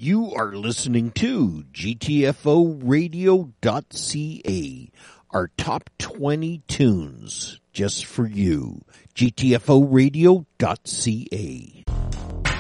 You are listening to GTFOradio.ca, our top 20 tunes just for you. GTFOradio.ca.